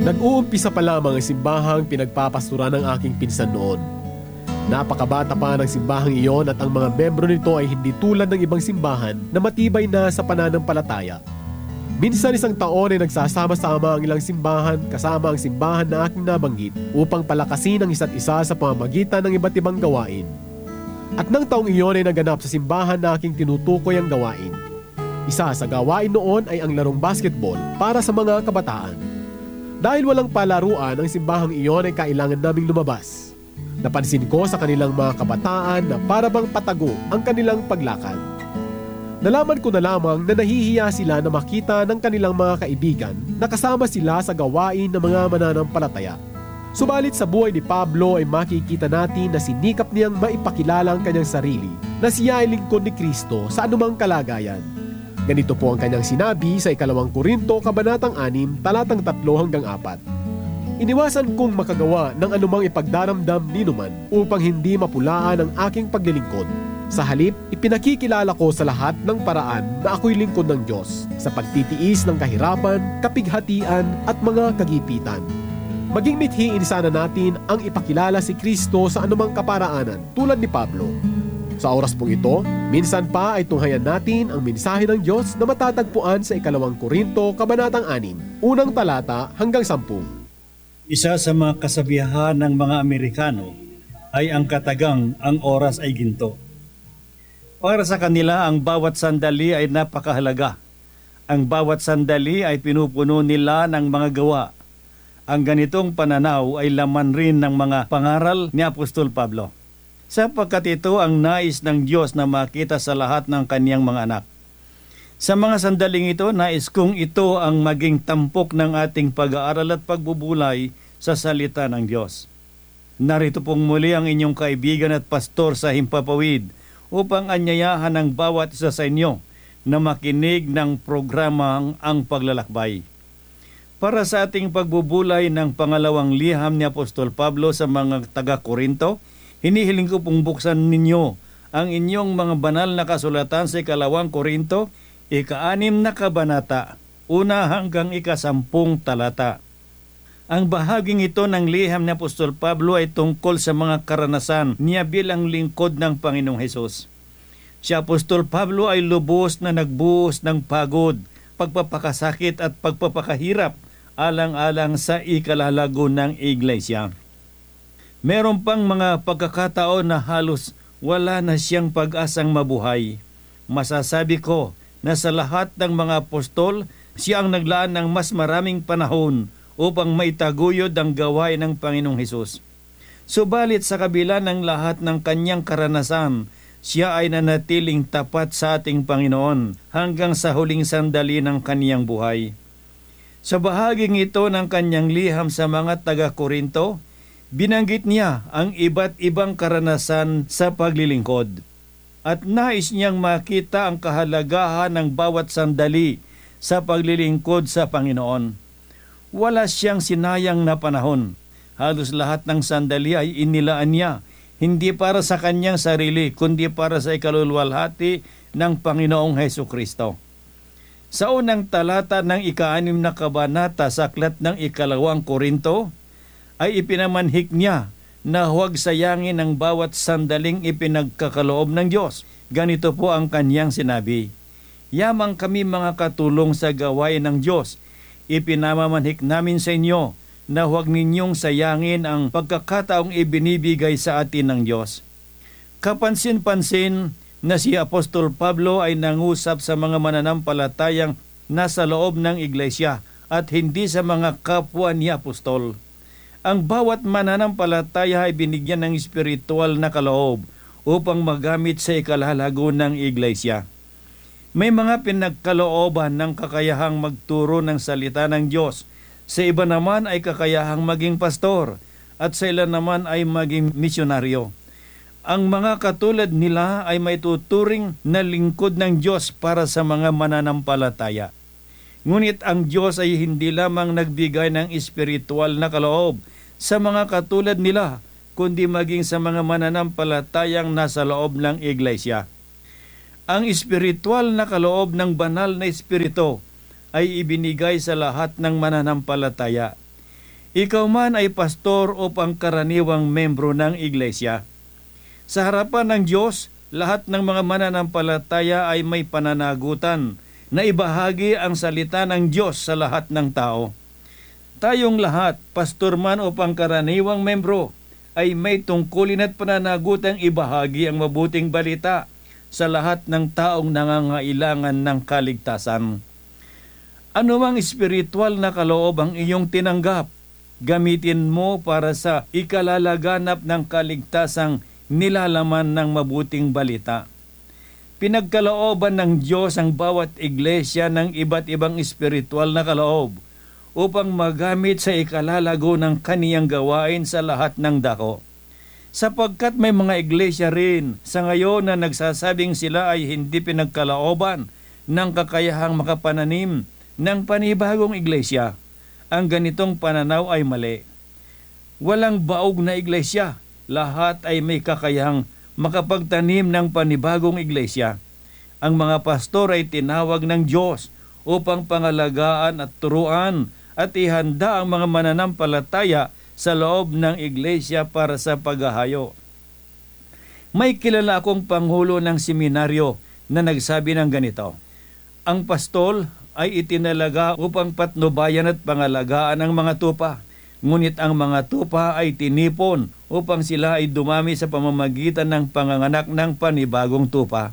Nag-uumpisa pa lamang ang simbahang pinagpapasturan ng aking pinsan noon. Napakabata pa ng simbahang iyon at ang mga membro nito ay hindi tulad ng ibang simbahan na matibay na sa pananampalataya. Minsan isang taon ay nagsasama-sama ang ilang simbahan kasama ang simbahan na aking nabanggit upang palakasin ang isa't isa sa pamamagitan ng iba't ibang gawain. At nang taong iyon ay naganap sa simbahan na aking tinutukoy ang gawain. Isa sa gawain noon ay ang larong basketball para sa mga kabataan. Dahil walang palaruan, ang simbahang iyon ay kailangan naming lumabas. Napansin ko sa kanilang mga kabataan na para bang patago ang kanilang paglakad. Nalaman ko na lamang na nahihiya sila na makita ng kanilang mga kaibigan na kasama sila sa gawain ng mga mananampalataya. Subalit sa buhay ni Pablo ay makikita natin na sinikap niyang maipakilala ang kanyang sarili na siya ay lingkod ni Kristo sa anumang kalagayan. Ganito po ang kanyang sinabi sa 2 Korinto kabanatang 6 talatang 3 hanggang 4. Iniwasan kong makagawa ng anumang ipagdaramdam ninuman upang hindi mapulaan ang aking paglilingkod. Sa halip, ipinakikilala ko sa lahat ng paraan na ako'y lingkod ng Diyos sa pagtitiis ng kahirapan, kapighatian at mga kagipitan. Maging mithiin sana natin ang ipakilala si Kristo sa anumang kaparaanan tulad ni Pablo. Sa oras pong ito, minsan pa ay tunghayan natin ang mensahe ng Diyos na matatagpuan sa 2 Korinto kabanatang 6, unang talata hanggang 10. Isa sa mga kasabihan ng mga Amerikano ay ang katagang ang oras ay ginto. Para sa kanila, ang bawat sandali ay napakahalaga. Ang bawat sandali ay pinupuno nila ng mga gawa. Ang ganitong pananaw ay laman rin ng mga pangaral ni Apostol Pablo. Sapagkat ito ang nais ng Diyos na makita sa lahat ng kaniyang mga anak. Sa mga sandaling ito, nais kong ito ang maging tampok ng ating pag-aaral at pagbubulay sa salita ng Diyos. Narito pong muli ang inyong kaibigan at pastor sa Himpapawid upang anyayahan ang bawat isa sa inyo na makinig ng programang Ang Paglalakbay. Para sa ating pagbubulay ng pangalawang liham ni Apostol Pablo sa mga taga-Korinto, hinihiling ko pong buksan ninyo ang inyong mga banal na kasulatan sa 2 Korinto, 6 na kabanata, 1 hanggang 10 talata. Ang bahaging ito ng liham ni Apostol Pablo ay tungkol sa mga karanasan niya bilang lingkod ng Panginoong Hesus. Si Apostol Pablo ay lubos na nagbuhos ng pagod, pagpapakasakit at pagpapakahirap alang-alang sa ikalalago ng iglesia. Meron pang mga pagkakataon na halos wala na siyang pag-asang mabuhay. Masasabi ko na sa lahat ng mga apostol, siya ang naglaan ng mas maraming panahon upang maitaguyod ang gawain ng Panginoong Hesus. Subalit sa kabila ng lahat ng kanyang karanasan, siya ay nanatiling tapat sa ating Panginoon hanggang sa huling sandali ng kaniyang buhay. Sa bahaging ito ng kanyang liham sa mga taga-Korinto, binanggit niya ang iba't ibang karanasan sa paglilingkod. At nais niyang makita ang kahalagahan ng bawat sandali sa paglilingkod sa Panginoon. Wala siyang sinayang na panahon. Halos lahat ng sandali ay inilaan niya, hindi para sa kanyang sarili, kundi para sa ikaluluwalhati ng Panginoong Hesukristo. Sa unang talata ng 6 na kabanata sa aklat ng 2 Korinto, ay ipinamanhik niya na huwag sayangin ang bawat sandaling ipinagkakaloob ng Diyos. Ganito po ang kanyang sinabi, "Yamang kami mga katulong sa gawain ng Diyos, ipinamamanhik namin sa inyo na huwag ninyong sayangin ang pagkakataong ibinibigay sa atin ng Diyos." Kapansin-pansin na si Apostol Pablo ay nangusap sa mga mananampalatayang nasa loob ng iglesia at hindi sa mga kapwa ni Apostol. Ang bawat mananampalataya ay binigyan ng espiritual na kaloob upang magamit sa ikalalago ng iglesia. May mga pinagkalooban ng kakayahang magturo ng salita ng Diyos. Sa iba naman ay kakayahang maging pastor at sa ilan naman ay maging misyonaryo. Ang mga katulad nila ay may tuturing na lingkod ng Diyos para sa mga mananampalataya. Ngunit ang Diyos ay hindi lamang nagbigay ng espiritual na kaloob sa mga katulad nila, kundi maging sa mga mananampalatayang nasa loob ng iglesia. Ang espiritual na kaloob ng banal na espiritu ay ibinigay sa lahat ng mananampalataya. Ikaw man ay pastor o pangkaraniwang membro ng iglesia. Sa harapan ng Diyos, lahat ng mga mananampalataya ay may pananagutan na ibahagi ang salita ng Diyos sa lahat ng tao. Tayong lahat, pastor man o pangkaraniwang membro, ay may tungkulin at pananagutang ibahagi ang mabuting balita sa lahat ng taong nangangailangan ng kaligtasan. Ano mang espiritual na kaloob ang iyong tinanggap, gamitin mo para sa ikalalaganap ng kaligtasang nilalaman ng mabuting balita. Pinagkalooban ng Diyos ang bawat iglesia ng iba't ibang espiritual na kaloob upang magamit sa ikalalago ng kaniyang gawain sa lahat ng dako. Sapagkat may mga iglesia rin sa ngayon na nagsasabing sila ay hindi pinagkalooban ng kakayahang makapananim ng panibagong iglesia. Ang ganitong pananaw ay mali. Walang baog na iglesia. Lahat ay may kakayahang makapagtanim ng panibagong iglesia. Ang mga pastor ay tinawag ng Diyos upang pangalagaan at turuan at ihanda ang mga mananampalataya sa loob ng iglesia para sa paghahayo. May kilala akong panghulo ng seminaryo na nagsabi ng ganito, ang pastol ay itinalaga upang patnubayan at pangalagaan ang mga tupa, ngunit ang mga tupa ay tinipon upang sila ay dumami sa pamamagitan ng panganganak ng panibagong tupa.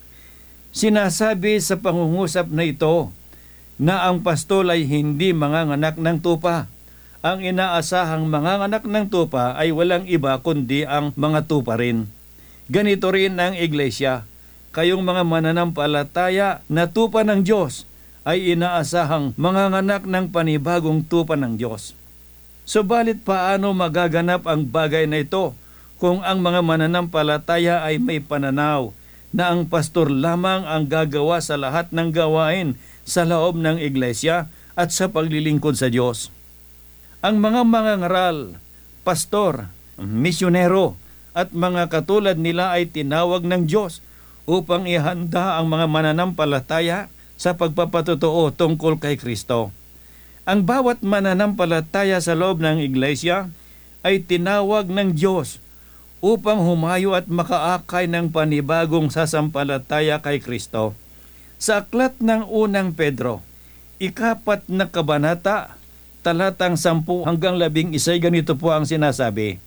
Sinasabi sa pangungusap na ito na ang pastol ay hindi manganganak ng tupa. Ang inaasahang manganganak ng tupa ay walang iba kundi ang mga tupa rin. Ganito rin ang iglesia. Kayong mga mananampalataya na tupa ng Diyos ay inaasahang manganganak ng panibagong tupa ng Diyos. Subalit paano magaganap ang bagay na ito kung ang mga mananampalataya ay may pananaw na ang pastor lamang ang gagawa sa lahat ng gawain sa loob ng iglesia at sa paglilingkod sa Diyos? Ang mga mangangaral, pastor, misyonero at mga katulad nila ay tinawag ng Diyos upang ihanda ang mga mananampalataya sa pagpapatotoo tungkol kay Kristo. Ang bawat mananampalataya sa loob ng iglesia ay tinawag ng Diyos upang humayo at makaakay ng panibagong sasampalataya kay Kristo. Sa aklat ng unang Pedro, 4 na kabanata, talatang 10 hanggang 11, ganito po ang sinasabi.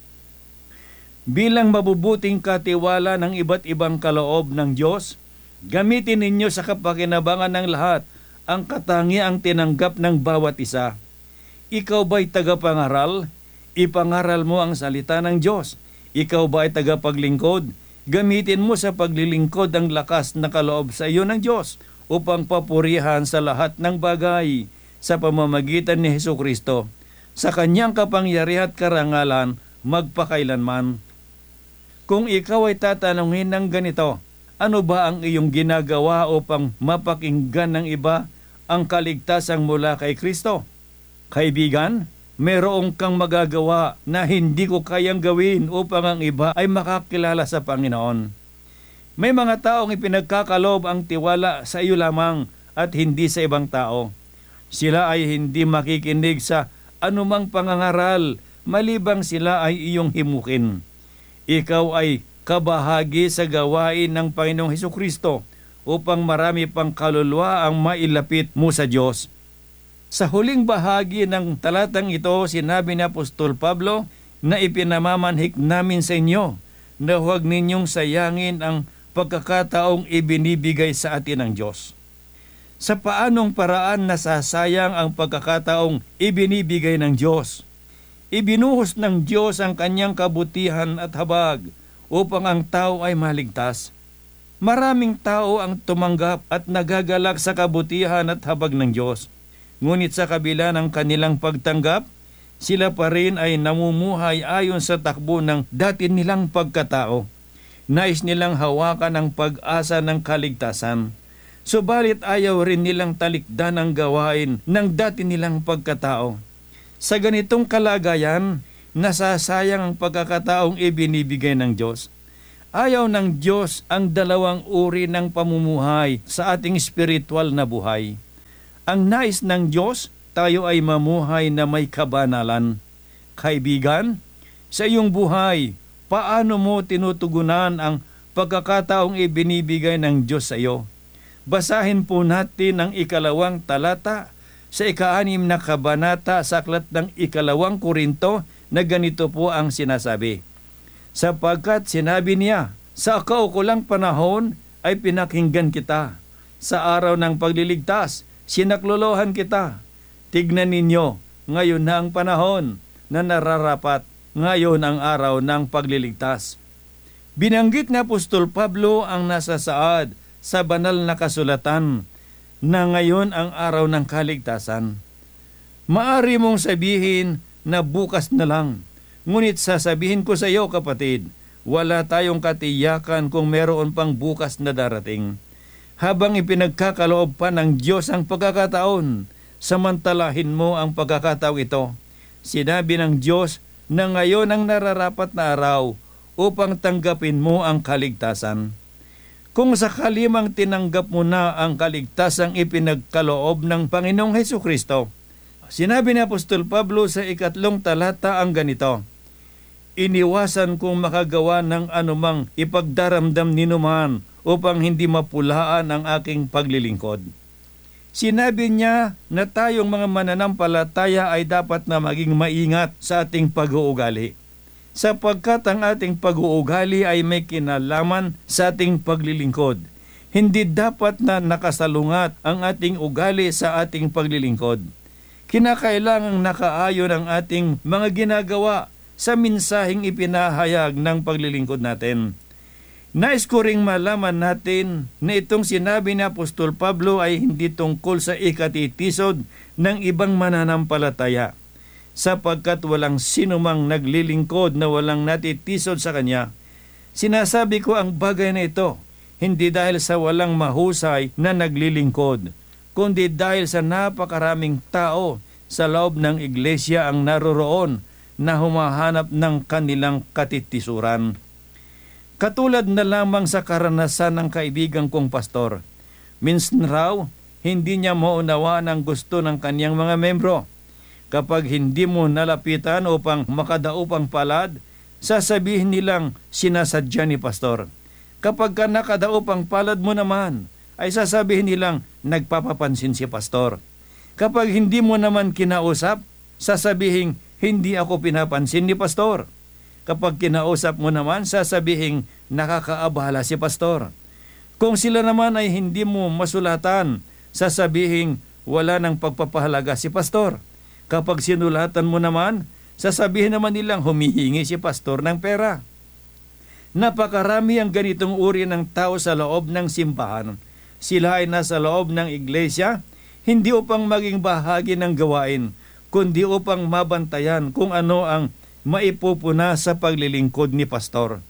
Bilang mabubuting katiwala ng iba't ibang kaloob ng Diyos, gamitin ninyo sa kapakinabangan ng lahat ang katangiang tinanggap ng bawat isa. Ikaw ba'y tagapangaral? Ipangaral mo ang salita ng Diyos. Ikaw ba ay tagapaglingkod? Gamitin mo sa paglilingkod ang lakas na kaloob sa iyo ng Diyos upang papurihan sa lahat ng bagay sa pamamagitan ni Hesukristo, sa kanyang kapangyarihan at karangalan magpakailanman. Kung ikaw ay tatanungin ng ganito, ano ba ang iyong ginagawa upang mapakinggan ng iba ang kaligtasang mula kay Kristo? Kaibigan, mayroong kang magagawa na hindi ko kayang gawin upang ang iba ay makakilala sa Panginoon. May mga taong ipinagkakalob ang tiwala sa iyo lamang at hindi sa ibang tao. Sila ay hindi makikinig sa anumang pangangaral malibang sila ay iyong himukin. Ikaw ay kabahagi sa gawain ng Panginoong Hesukristo upang marami pang kaluluwa ang mailapit mo sa Diyos. Sa huling bahagi ng talatang ito, sinabi ni Apostol Pablo na ipinamamanhik namin sa inyo na huwag ninyong sayangin ang pagkakataong ibinibigay sa atin ng Diyos. Sa paanong paraan nasasayang ang pagkakataong ibinibigay ng Diyos? Ibinuhos ng Diyos ang kanyang kabutihan at habag upang ang tao ay maligtas. Maraming tao ang tumanggap at nagagalak sa kabutihan at habag ng Diyos. Ngunit sa kabila ng kanilang pagtanggap, sila pa rin ay namumuhay ayon sa takbo ng dati nilang pagkatao. Nais nilang hawakan ang pag-asa ng kaligtasan. Subalit ayaw rin nilang talikdan ang gawain ng dati nilang pagkatao. Sa ganitong kalagayan, nasasayang ang pagkakataong ibinibigay ng Diyos. Ayaw ng Diyos ang dalawang uri ng pamumuhay sa ating spiritual na buhay. Ang nais ng Diyos, tayo ay mamuhay na may kabanalan. Kaibigan, sa iyong buhay, paano mo tinutugunan ang pagkakataong ibinibigay ng Diyos sa iyo? Basahin po natin ang 2 talata sa 6 na kabanata sa aklat ng 2 Korinto na ganito po ang sinasabi. Sapagkat sinabi niya, sa kaukulang panahon ay pinakinggan kita. Sa araw ng pagliligtas, sinaklolohan kita. Tignan ninyo, ngayon na ang panahon na nararapat, ngayon ang araw ng pagliligtas. Binanggit ni Apostol Pablo ang nasa saad sa banal na kasulatan na ngayon ang araw ng kaligtasan. Maari mong sabihin na bukas na lang, ngunit sasabihin ko sa iyo kapatid, wala tayong katiyakan kung meron pang bukas na darating. Habang ipinagkakaloob pa ng Diyos ang pagkakataon, samantalahin mo ang pagkakataong ito. Sinabi ng Diyos na ngayon ang nararapat na araw upang tanggapin mo ang kaligtasan. Kung sakali mang tinanggap mo na ang kaligtasang ipinagkaloob ng Panginoong Hesukristo, sinabi ni Apostol Pablo sa 3 talata ang ganito, iniwasan kong makagawa ng anumang ipagdaramdam ninuman upang hindi mapulaan ang aking paglilingkod. Sinabi niya na tayong mga mananampalataya ay dapat na maging maingat sa ating pag-uugali, sapagkat ang ating pag-uugali ay may kinalaman sa ating paglilingkod. Hindi dapat na nakasalungat ang ating ugali sa ating paglilingkod. Kinakailangang nakaayon ang ating mga ginagawa sa mensaheng ipinahayag ng paglilingkod natin. Nais ko ring malaman natin na itong sinabi ni Apostol Pablo ay hindi tungkol sa ikatitisod ng ibang mananampalataya, sapagkat walang sinumang naglilingkod na walang natitisod sa kanya. Sinasabi ko ang bagay na ito, hindi dahil sa walang mahusay na naglilingkod, kundi dahil sa napakaraming tao sa loob ng iglesia ang naroroon na humahanap ng kanilang katitisuran. Katulad na lamang sa karanasan ng kaibigan kong pastor, minsan raw, hindi niya maunawaan ang gusto ng kaniyang mga membro. Kapag hindi mo nalapitan upang makadaupang palad, sasabihin nilang sinasadya ni pastor. Kapag ka nakadaupang palad mo naman, ay sasabihin nilang nagpapapansin si pastor. Kapag hindi mo naman kinausap, sasabihin hindi ako pinapansin ni pastor. Kapag kinausap mo naman, sasabihin nakakaabala si pastor. Kung sila naman ay hindi mo masulatan, sasabihin wala nang pagpapahalaga si pastor. Kapag sinulatan mo naman, sasabihin naman nilang humihingi si pastor ng pera. Napakarami ang ganitong uri ng tao sa loob ng simbahan. Sila ay nasa loob ng iglesia, hindi upang maging bahagi ng gawain, kundi upang mabantayan kung ano ang maipupuna sa paglilingkod ni pastor.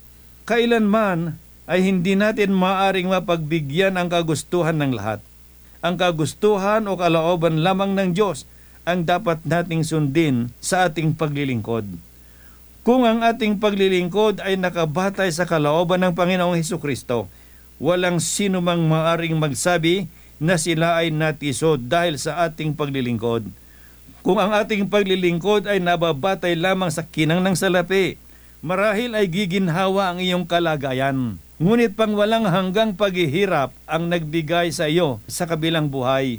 Kailanman ay hindi natin maaring mapagbigyan ang kagustuhan ng lahat. Ang kagustuhan o kalooban lamang ng Diyos ang dapat nating sundin sa ating paglilingkod. Kung ang ating paglilingkod ay nakabatay sa kalooban ng Panginoong Hesukristo, walang sino mang maaring magsabi na sila ay natisod dahil sa ating paglilingkod. Kung ang ating paglilingkod ay nababatay lamang sa kinang ng salapi, marahil ay giginhawa ang iyong kalagayan. Ngunit pang walang hanggang paghihirap ang nagbigay sa iyo sa kabilang buhay.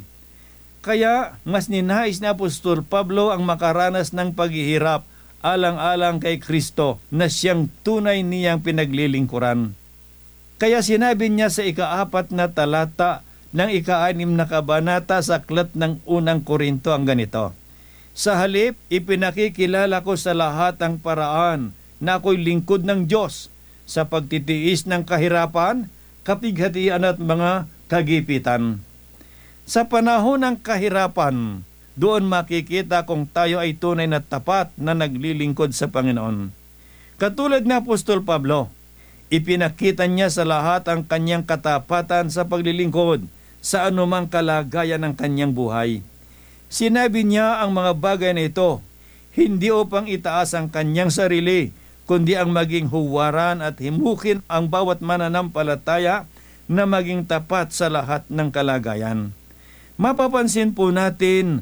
Kaya mas ninais ni Apostol Pablo ang makaranas ng paghihirap alang-alang kay Kristo na siyang tunay niyang pinaglilingkuran. Kaya sinabi niya sa 4 na talata ng 6 na kabanata sa aklat ng 1 Korinto ang ganito, sa halip, ipinakikilala ko sa lahat ang paraan na ako'y lingkod ng Diyos sa pagtitiis ng kahirapan, kapighatian at mga kagipitan. Sa panahon ng kahirapan, doon makikita kung tayo ay tunay na tapat na naglilingkod sa Panginoon. Katulad ng Apostol Pablo, ipinakita niya sa lahat ang kanyang katapatan sa paglilingkod sa anumang kalagayan ng kanyang buhay. Sinabi niya ang mga bagay na ito, hindi upang itaas ang kanyang sarili, kundi ang maging huwaran at himukin ang bawat mananampalataya na maging tapat sa lahat ng kalagayan. Mapapansin po natin,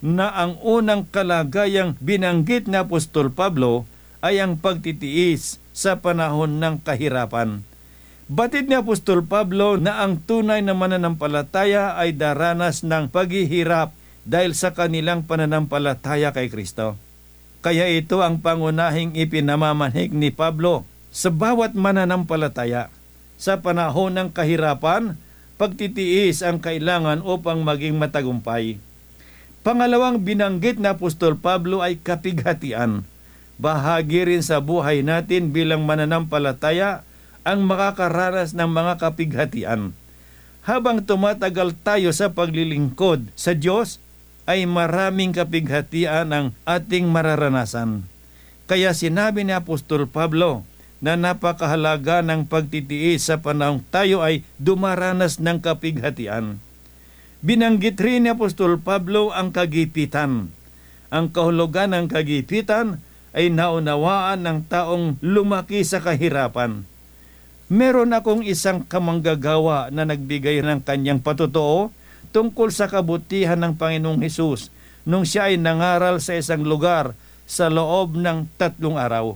na ang unang kalagayang binanggit ni Apostol Pablo ay ang pagtitiis sa panahon ng kahirapan. Batid ni Apostol Pablo na ang tunay na mananampalataya ay daranas ng paghihirap dahil sa kanilang pananampalataya kay Kristo. Kaya ito ang pangunahing ipinamamanhik ni Pablo sa bawat mananampalataya. Sa panahon ng kahirapan, pagtitiis ang kailangan upang maging matagumpay. Pangalawang binanggit na Apostol Pablo ay kapighatian. Bahagi rin sa buhay natin bilang mananampalataya ang makakaranas ng mga kapighatian. Habang tumatagal tayo sa paglilingkod sa Diyos, ay maraming kapighatian ang ating mararanasan. Kaya sinabi ni Apostol Pablo na napakahalaga ng pagtitiis sa panahong tayo ay dumaranas ng kapighatian. Binanggit rin ni Apostol Pablo ang kagipitan. Ang kahulugan ng kagipitan ay naunawaan ng taong lumaki sa kahirapan. Meron akong isang kamanggagawa na nagbigay ng kanyang patotoo tungkol sa kabutihan ng Panginoong Hesus nung siya ay nangaral sa isang lugar sa loob ng 3 araw.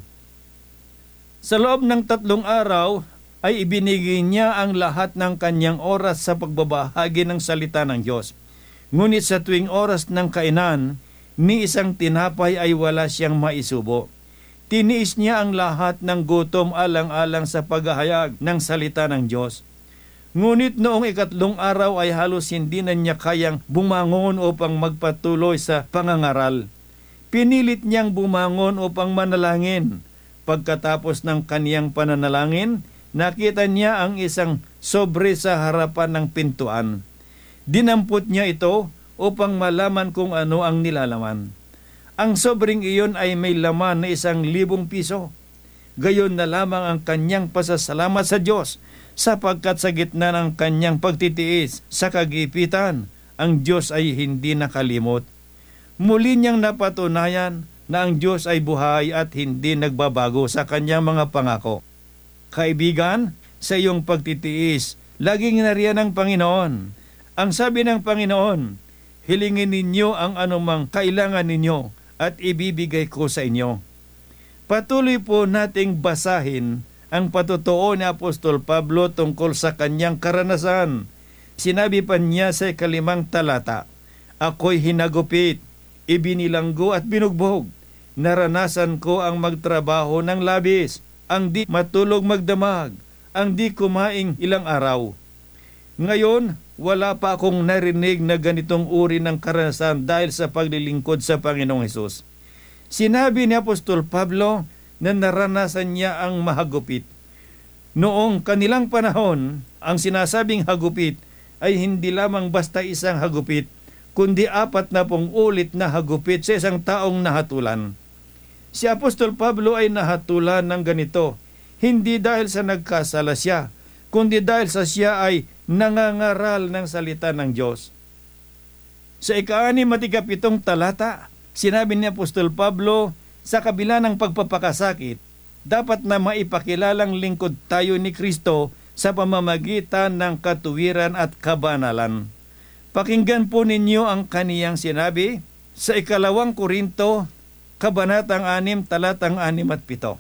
Sa loob ng 3 araw ay ibinigay niya ang lahat ng kanyang oras sa pagbabahagi ng salita ng Diyos. Ngunit sa tuwing oras ng kainan, ni isang tinapay ay wala siyang maisubo. Tiniis niya ang lahat ng gutom alang-alang sa paghahayag ng salita ng Diyos. Ngunit noong 3 araw ay halos hindi na niya kayang bumangon upang magpatuloy sa pangangaral. Pinilit niyang bumangon upang manalangin. Pagkatapos ng kaniyang pananalangin, nakita niya ang isang sobre sa harapan ng pintuan. Dinampot niya ito upang malaman kung ano ang nilalaman. Ang sobreng iyon ay may laman na 1,000 piso. Gayon na lamang ang kanyang pasasalamat sa Diyos sapagkat sa gitna ng kanyang pagtitiis sa kagipitan, ang Diyos ay hindi nakalimot. Muli niyang napatunayan na ang Diyos ay buhay at hindi nagbabago sa kanyang mga pangako. Kaibigan, sa iyong pagtitiis, laging nariyan ang Panginoon. Ang sabi ng Panginoon, hilingin ninyo ang anumang kailangan ninyo at ibibigay ko sa inyo. Patuloy po nating basahin ang patotoo ni Apostol Pablo tungkol sa kanyang karanasan. Sinabi pa niya sa 5 talata, ako'y hinagupit, ibinilanggo at binugbog. Naranasan ko ang magtrabaho ng labis, ang di matulog magdamag, ang di kumaing ilang araw. Ngayon, wala pa akong narinig na ganitong uri ng karanasan dahil sa paglilingkod sa Panginoong Hesus. Sinabi ni Apostol Pablo na naranasan niya ang mahagupit. Noong kanilang panahon, ang sinasabing hagupit ay hindi lamang basta isang hagupit, kundi 40 ulit na hagupit sa isang taong nahatulan. Si Apostol Pablo ay nahatulan ng ganito, hindi dahil sa nagkasala siya, kundi dahil sa siya ay nangangaral ng salita ng Diyos. Sa 6 talata, sinabi ni Apostol Pablo, sa kabila ng pagpapakasakit, dapat na maipakilalang lingkod tayo ni Kristo sa pamamagitan ng katuwiran at kabanalan. Pakinggan po ninyo ang kaniyang sinabi sa 2 Korinto, Kabanatang 6, talatang 6 at 7.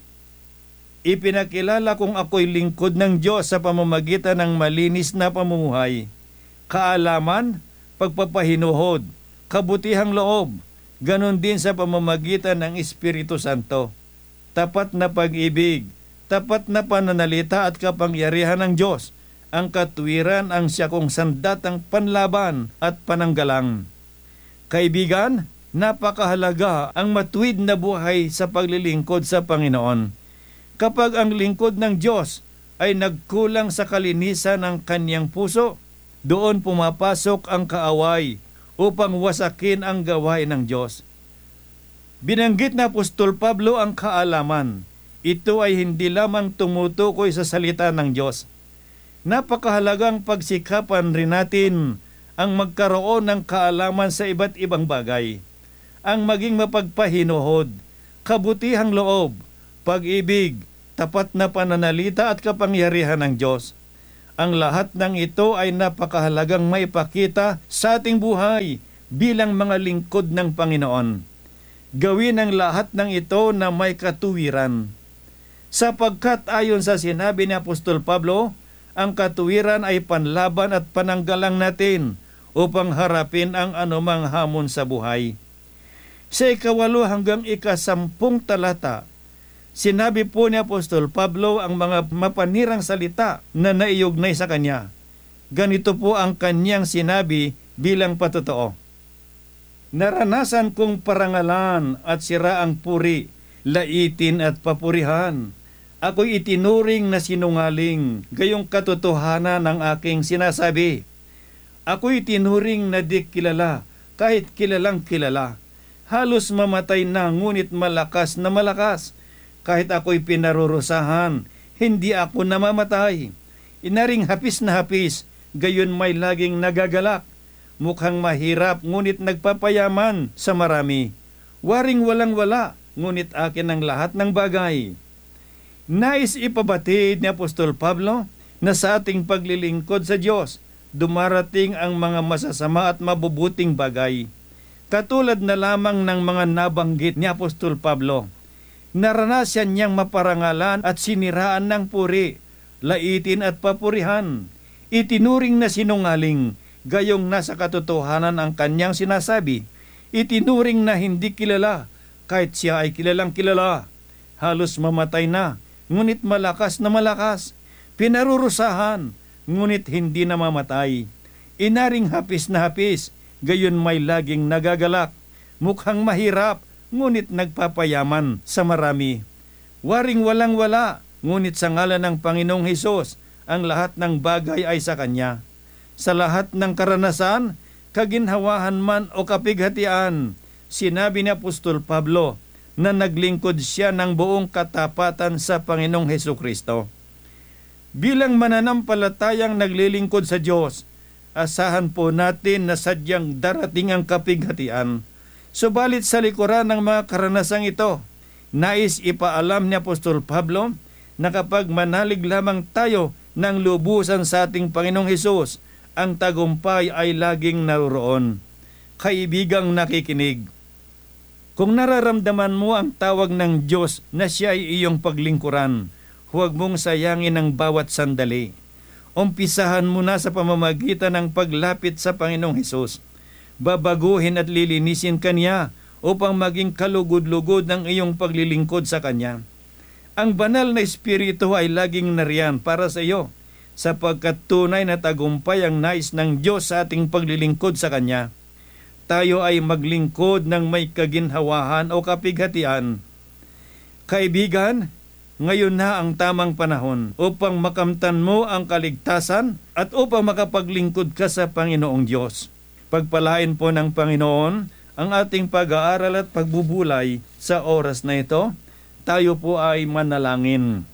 Ipinakilala kong ako'y lingkod ng Diyos sa pamamagitan ng malinis na pamumuhay, kaalaman, pagpapahinuhod, kabutihang loob, ganon din sa pamamagitan ng Espiritu Santo, tapat na pag-ibig, tapat na pananalita at kapangyarihan ng Diyos, ang katuwiran ang siya kong sandatang panlaban at pananggalang. Kaibigan, napakahalaga ang matuwid na buhay sa paglilingkod sa Panginoon. Kapag ang lingkod ng Diyos ay nagkulang sa kalinisan ng kanyang puso, doon pumapasok ang kaaway upang wasakin ang gawain ng Diyos. Binanggit na Apostol Pablo ang kaalaman. Ito ay hindi lamang tumutukoy sa salita ng Diyos. Napakahalagang pagsikapan rin natin ang magkaroon ng kaalaman sa iba't ibang bagay. Ang maging mapagpahinuhod, kabutihang loob, pag-ibig, tapat na pananalita at kapangyarihan ng Diyos. Ang lahat ng ito ay napakahalagang maipakita sa ating buhay bilang mga lingkod ng Panginoon. Gawin ang lahat ng ito na may katuwiran. Sapagkat ayon sa sinabi ni Apostol Pablo, ang katuwiran ay panlaban at pananggalang natin upang harapin ang anumang hamon sa buhay. Sa 8 hanggang 10 talata, sinabi po ni Apostol Pablo ang mga mapanirang salita na naiugnay sa kanya. Ganito po ang kanyang sinabi bilang patotoo. Naranasan kong parangalan at siraang puri, laitin at papurihan. Ako'y itinuring na sinungaling, gayong katotohanan ng aking sinasabi. Ako'y itinuring na di kilala, kahit kilalang kilala. Halos mamatay na, ngunit malakas na malakas. Kahit ako'y pinarurusahan, hindi ako namamatay. Inaring hapis na hapis, gayon may laging nagagalak. Mukhang mahirap, ngunit nagpapayaman sa marami. Waring walang-wala, ngunit akin ang lahat ng bagay. Nais ipabatid ni Apostol Pablo na sa ating paglilingkod sa Diyos, dumarating ang mga masasama at mabubuting bagay. Katulad na lamang ng mga nabanggit ni Apostol Pablo. Naranasan niyang maparangalan at siniraan ng puri, laitin at papurihan. Itinuring na sinungaling, gayong nasa katotohanan ang kanyang sinasabi. Itinuring na hindi kilala, kahit siya ay kilalang kilala. Halos mamatay na, ngunit malakas na malakas. Pinarurusahan, ngunit hindi namamatay. Inaring hapis na hapis, gayon may laging nagagalak. Mukhang mahirap, ngunit nagpapayaman sa marami. Waring walang-wala, ngunit sa ngalan ng Panginoong Hesus, ang lahat ng bagay ay sa Kanya. Sa lahat ng karanasan, kaginhawahan man o kapighatian, sinabi ni Apostol Pablo na naglingkod siya ng buong katapatan sa Panginoong Hesukristo. Bilang mananampalatayang naglilingkod sa Diyos, asahan po natin na sadyang darating ang kapighatian. Subalit sa likuran ng mga karanasang ito, nais ipaalam ni Apostol Pablo na kapag manalig lamang tayo ng lubusan sa ating Panginoong Hesus, ang tagumpay ay laging naroroon. Kaibigang nakikinig, kung nararamdaman mo ang tawag ng Diyos na siya ay iyong paglingkuran, huwag mong sayangin ang bawat sandali. Umpisahan mo na sa pamamagitan ng paglapit sa Panginoong Hesus. Babaguhin at lilinisin Kanya upang maging kalugod-lugod ng iyong paglilingkod sa Kanya. Ang banal na Espiritu ay laging nariyan para sa iyo, sapagkat tunay na tagumpay ang nais ng Diyos sa ating paglilingkod sa Kanya. Tayo ay maglingkod ng may kaginhawahan o kapighatian. Kaibigan, ngayon na ang tamang panahon upang makamtan mo ang kaligtasan at upang makapaglingkod ka sa Panginoong Diyos. Pagpalain po ng Panginoon ang ating pag-aaral at pagbubulay sa oras na ito. Tayo po ay manalangin.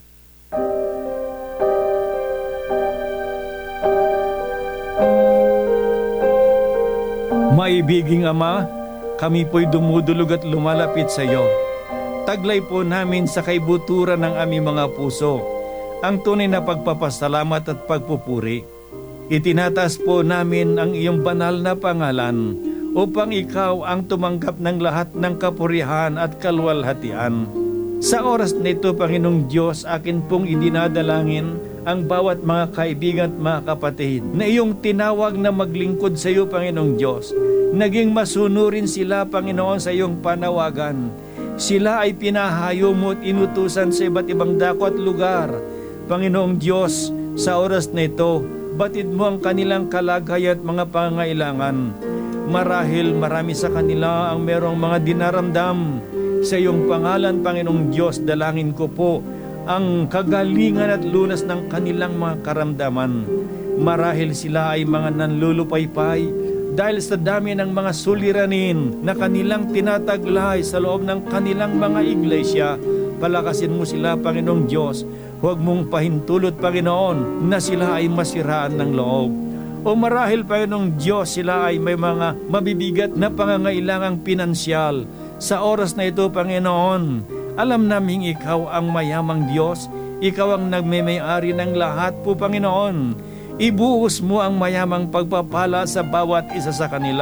Maibiging Ama, kami po'y dumudulog at lumalapit sa iyo. Taglay po namin sa kaibuturan ng aming mga puso ang tunay na pagpapasalamat at pagpupuri. Itinataas po namin ang iyong banal na pangalan upang ikaw ang tumanggap ng lahat ng kapurihan at kaluwalhatian. Sa oras na ito, Panginoong Diyos, akin pong idinadalangin ang bawat mga kaibigan at mga kapatid na iyong tinawag na maglingkod sa iyo, Panginoong Diyos. Naging masunurin sila, Panginoon, sa iyong panawagan. Sila ay pinahayo mo at inutusan sa iba't ibang dako at lugar. Panginoong Diyos, sa oras na ito, batid mo ang kanilang kalagayan at mga pangailangan. Marahil marami sa kanila ang merong mga dinaramdam. Sa iyong pangalan, Panginoong Diyos, dalangin ko po ang kagalingan at lunas ng kanilang mga karamdaman. Marahil sila ay mga nanlulupaypay dahil sa dami ng mga suliranin na kanilang tinataglay sa loob ng kanilang mga iglesia. Palakasin mo sila, Panginoong Diyos. Huwag mong pahintulot, Panginoon, na sila ay masiraan ng loob. O marahil, Panginoong Diyos, sila ay may mga mabibigat na pangangailangang pinansyal. Sa oras na ito, Panginoon, alam naming ikaw ang mayamang Diyos. Ikaw ang nagmemay-ari ng lahat po, Panginoon. Ibuhos mo ang mayamang pagpapala sa bawat isa sa kanila.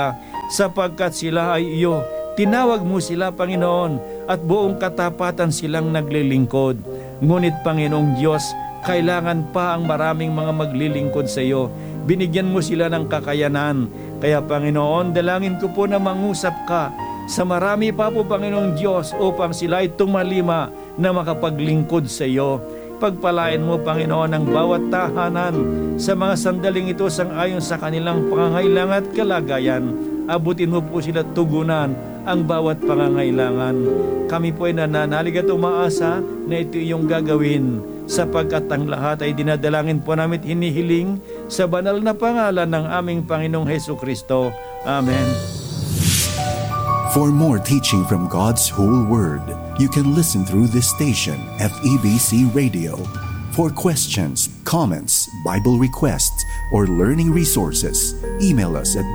sapagkat sila ay iyo. Tinawag mo sila, Panginoon, at buong katapatan silang naglilingkod. Ngunit, Panginoong Diyos, kailangan pa ang maraming mga maglilingkod sa iyo. Binigyan mo sila ng kakayanan. Kaya, Panginoon, dalangin ko po na mangusap ka sa marami pa po, Panginoong Diyos, upang sila ay tumalima na makapaglingkod sa iyo. Pagpalain mo, Panginoon, ang bawat tahanan sa mga sandaling ito sang-ayon sa kanilang pangangailangan at kalagayan. Abutin mo po sila tugunan ang bawat pangangailangan. Kami po ay nananalig at umaasa na ito iyong gagawin, sapagkat ang lahat ay dinadalangin po namin hinihiling sa banal na pangalan ng aming Panginoong Hesukristo. Amen. For more teaching from God's whole word, you can listen through this station, FEBC Radio. For questions, comments, Bible requests, or learning resources, email us at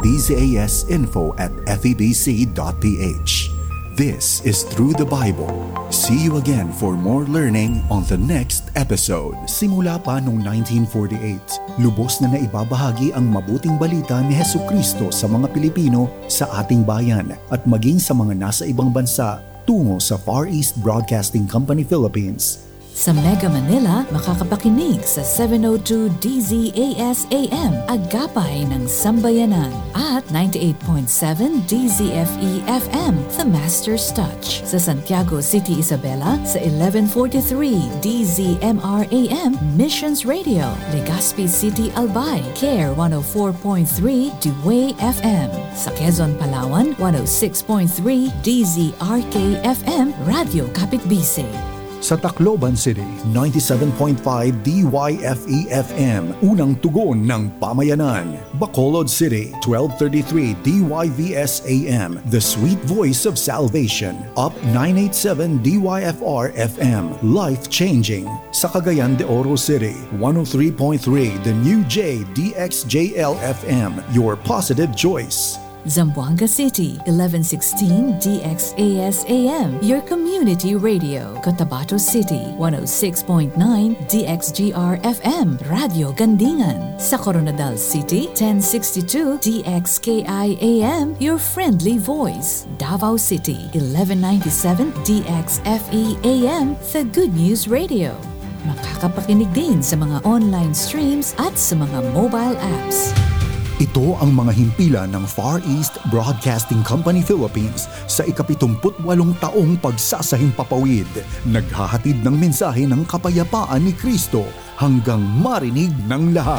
dzasinfo@febc.ph. This is Through the Bible. See you again for more learning on the next episode. Simula pa noong 1948, lubos na naibabahagi ang mabuting balita ni Hesukristo sa mga Pilipino sa ating bayan at maging sa mga nasa ibang bansa tungo sa Far East Broadcasting Company Philippines. Sa Mega Manila, makakapakinig sa 702 DZAS-AM, Agapay ng Sambayanan, at 98.7 DZFE-FM, The Master's Touch. Sa Santiago City, Isabela, sa 1143 DZMR-AM, Missions Radio. Legazpi City, Albay, CARE 104.3 Dewey FM. Sa Quezon, Palawan, 106.3 DZRK-FM, Radio Kapitbise. Sa Tacloban City, 97.5 DYFE-FM, unang tugon ng pamayanan. Bacolod City, 1233 DYVS-AM, the sweet voice of salvation. Up 987 DYFR-FM, life-changing. Sa Cagayan de Oro City, 103.3 the new J DXJL-FM, your positive choice. Zamboanga City, 1116 DXAS-AM, your community radio. Cotabato City, 106.9 DXGR-FM, Radio Gandingan. Sa Coronadal City, 1062 DXKI-AM, your friendly voice. Davao City, 1197 DXFE-AM, the Good News Radio. Makakapakinig din sa mga online streams at sa mga mobile apps. Ito ang mga himpilan ng Far East Broadcasting Company Philippines sa ika-78 taong pagsasahing papawid. Naghahatid ng mensahe ng kapayapaan ni Kristo hanggang marinig ng lahat.